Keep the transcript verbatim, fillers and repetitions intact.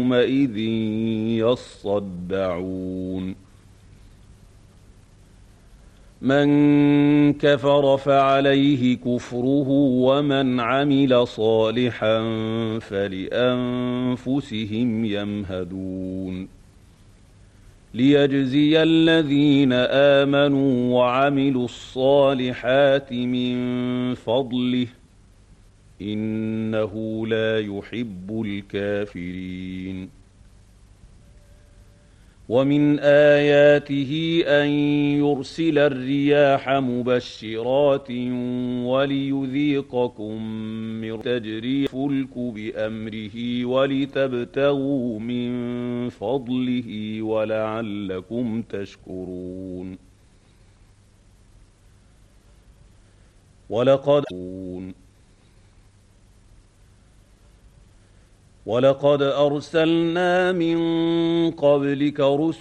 يومئذ يصدعون من كفر فعليه كفره ومن عمل صالحا فلأنفسهم يمهدون ليجزي الذين آمنوا وعملوا الصالحات من فضله إنه لا يحب الكافرين ومن آياته أن يرسل الرياح مبشرات وليذيقكم من تجري الفلك بأمره ولتبتغوا من فضله ولعلكم تشكرون ولقد ولقد أرسلنا من قبلك رسلا